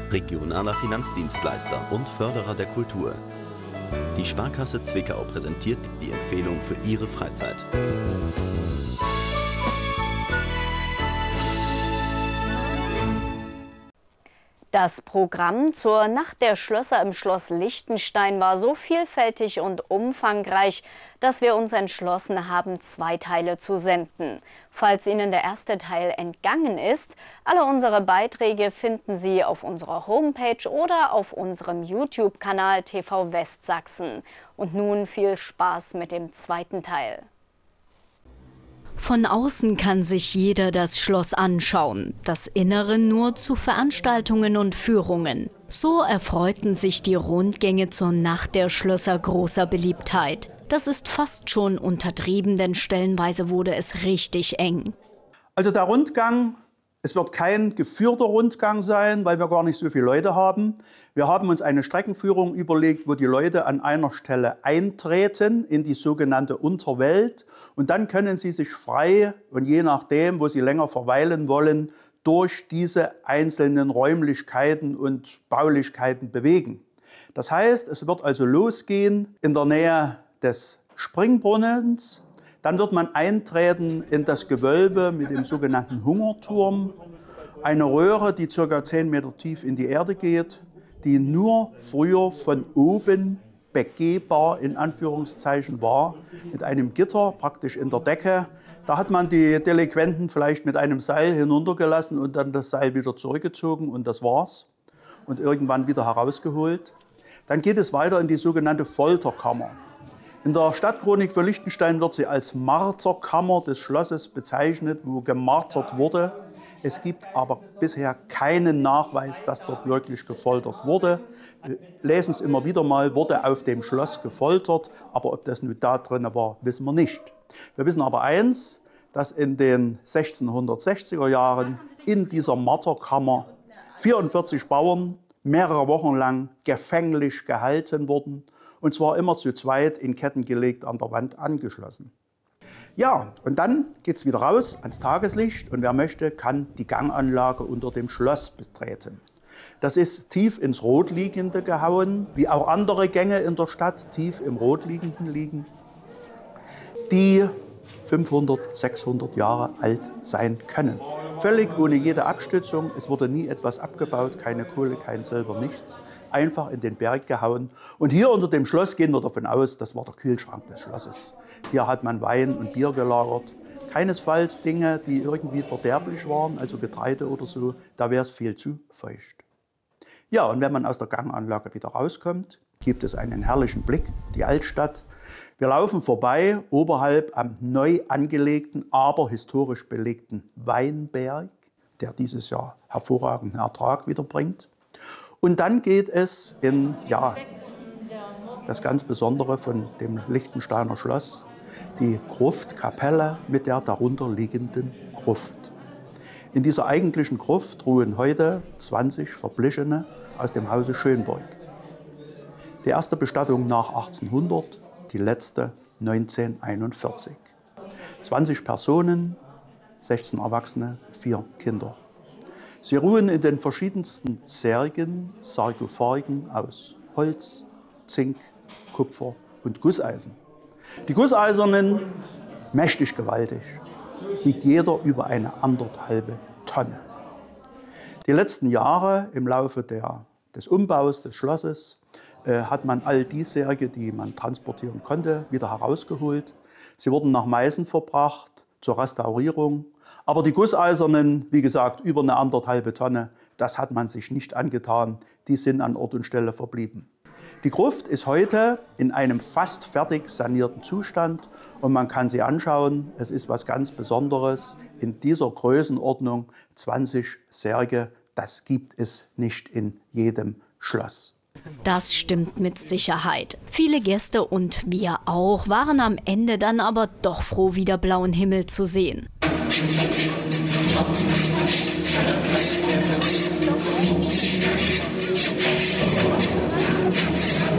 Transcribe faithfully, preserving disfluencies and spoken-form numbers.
regionaler Finanzdienstleister und Förderer der Kultur. Die Sparkasse Zwickau präsentiert die Empfehlung für Ihre Freizeit. Das Programm zur Nacht der Schlösser im Schloss Liechtenstein war so vielfältig und umfangreich, dass wir uns entschlossen haben, zwei Teile zu senden. Falls Ihnen der erste Teil entgangen ist, alle unsere Beiträge finden Sie auf unserer Homepage oder auf unserem YouTube-Kanal T V Westsachsen. Und nun viel Spaß mit dem zweiten Teil. Von außen kann sich jeder das Schloss anschauen, das Innere nur zu Veranstaltungen und Führungen. So erfreuten sich die Rundgänge zur Nacht der Schlösser großer Beliebtheit. Das ist fast schon untertrieben, denn stellenweise wurde es richtig eng. Also der Rundgang, es wird kein geführter Rundgang sein, weil wir gar nicht so viele Leute haben. Wir haben uns eine Streckenführung überlegt, wo die Leute an einer Stelle eintreten in die sogenannte Unterwelt. Und dann können sie sich frei und je nachdem, wo sie länger verweilen wollen, durch diese einzelnen Räumlichkeiten und Baulichkeiten bewegen. Das heißt, es wird also losgehen in der Nähe des Springbrunnens. Dann wird man eintreten in das Gewölbe mit dem sogenannten Hungerturm. Eine Röhre, die ca. zehn Meter tief in die Erde geht, die nur früher von oben begehbar in Anführungszeichen war, mit einem Gitter praktisch in der Decke. Da hat man die Delinquenten vielleicht mit einem Seil hinuntergelassen und dann das Seil wieder zurückgezogen und das war's. Und irgendwann wieder herausgeholt. Dann geht es weiter in die sogenannte Folterkammer. In der Stadtchronik für Liechtenstein wird sie als Marterkammer des Schlosses bezeichnet, wo gemartert wurde. Es gibt aber bisher keinen Nachweis, dass dort wirklich gefoltert wurde. Wir lesen es immer wieder mal, wurde auf dem Schloss gefoltert, aber ob das nun da drin war, wissen wir nicht. Wir wissen aber eins, dass in den sechzehnhundertsechziger Jahren in dieser Marterkammer vierundvierzig Bauern mehrere Wochen lang gefänglich gehalten wurden. Und zwar immer zu zweit in Ketten gelegt, an der Wand angeschlossen. Ja, und dann geht es wieder raus ans Tageslicht und wer möchte, kann die Ganganlage unter dem Schloss betreten. Das ist tief ins Rotliegende gehauen, wie auch andere Gänge in der Stadt tief im Rotliegenden liegen, die fünfhundert, sechshundert Jahre alt sein können. Völlig ohne jede Abstützung, es wurde nie etwas abgebaut, keine Kohle, kein Silber, nichts. Einfach in den Berg gehauen. Und hier unter dem Schloss gehen wir davon aus, das war der Kühlschrank des Schlosses. Hier hat man Wein und Bier gelagert. Keinesfalls Dinge, die irgendwie verderblich waren, also Getreide oder so, da wäre es viel zu feucht. Ja, und wenn man aus der Ganganlage wieder rauskommt, gibt es einen herrlichen Blick, die Altstadt. Wir laufen vorbei, oberhalb am neu angelegten, aber historisch belegten Weinberg, der dieses Jahr hervorragenden Ertrag wieder bringt. Und dann geht es in ja, das ganz Besondere von dem Liechtensteiner Schloss, die Gruftkapelle mit der darunter liegenden Gruft. In dieser eigentlichen Gruft ruhen heute zwanzig Verblichene aus dem Hause Schönborg. Die erste Bestattung nach achtzehnhundert, die letzte neunzehnhunderteinundvierzig. zwanzig Personen, sechzehn Erwachsene, vier Kinder. Sie ruhen in den verschiedensten Särgen, Sarkophagen aus Holz, Zink, Kupfer und Gusseisen. Die Gusseisernen, mächtig gewaltig, wiegt jeder über eine anderthalbe Tonne. Die letzten Jahre im Laufe der, des Umbaus des Schlosses äh, hat man all die Särge, die man transportieren konnte, wieder herausgeholt. Sie wurden nach Meißen verbracht zur Restaurierung. Aber die Gusseisernen, wie gesagt, über eine anderthalbe Tonne, das hat man sich nicht angetan. Die sind an Ort und Stelle verblieben. Die Gruft ist heute in einem fast fertig sanierten Zustand und man kann sie anschauen. Es ist was ganz Besonderes. In dieser Größenordnung zwanzig Särge, das gibt es nicht in jedem Schloss. Das stimmt mit Sicherheit. Viele Gäste und wir auch waren am Ende dann aber doch froh, wieder blauen Himmel zu sehen.